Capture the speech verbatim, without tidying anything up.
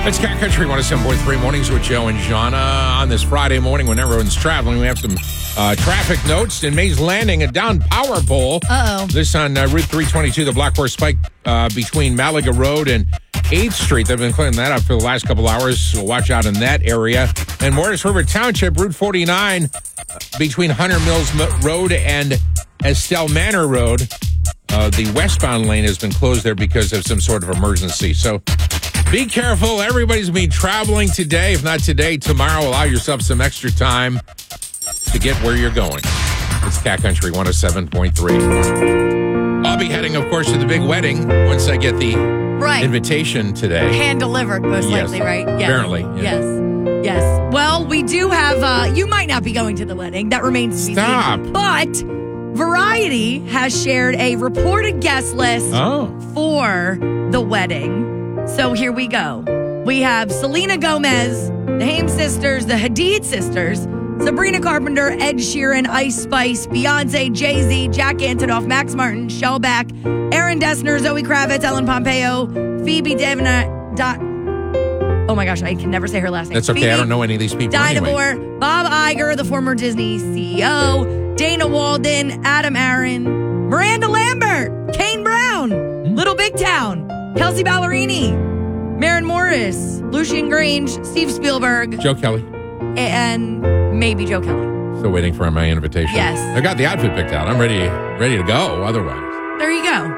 It's Cat Country one oh seven point three Mornings with Joe and Jana on this Friday morning when everyone's traveling. We have some uh, traffic notes in Mays Landing, a down power pole. Uh-oh. This on uh, Route three twenty-two, the Black Horse Spike uh, between Malaga Road and eighth Street. They've been clearing that up for the last couple hours, so watch out in that area. And Morris River Township, Route forty-nine, uh, between Hunter Mills Road and Estelle Manor Road. Uh, the westbound lane has been closed there because of some sort of emergency. So be careful. Everybody's going to be traveling today. If not today, tomorrow. Allow yourself some extra time to get where you're going. It's Cat Country one oh seven point three. I'll be heading, of course, to the big wedding once I get the right. invitation today. Hand delivered, most Yes. likely, right? Yes. Apparently. Yeah. Yes. Yes. Well, we do have, uh, you might not be going to the wedding. That remains to be Stop. seen. But Variety has shared a reported guest list Oh. for the wedding. So here we go. We have Selena Gomez, the Haim sisters, the Hadid sisters, Sabrina Carpenter, Ed Sheeran, Ice Spice, Beyonce, Jay-Z, Jack Antonoff, Max Martin, Shellback, Aaron Dessner, Zoe Kravitz, Ellen Pompeo, Phoebe Devina, Dot. Oh my gosh, I can never say her last name. That's okay. Phoebe I don't know any of these people Dinah anyway. Moore, Bob Iger, the former Disney C E O, Dana Walden, Adam Aaron, Miranda Lambert, Kane Brown, Little Big Town, Kelsey Ballerini, Maren Morris, Lucian Grange, Steve Spielberg, Joe Kelly. and maybe Joe Kelly. Still waiting for my invitation. Yes. I got the outfit picked out. I'm ready, ready to go. Otherwise, There you go.